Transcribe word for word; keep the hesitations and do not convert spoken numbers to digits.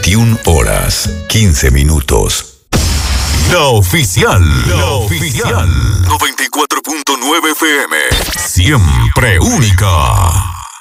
veintiuna horas, quince minutos. La oficial. La oficial. noventa y cuatro punto nueve F M. Siempre única.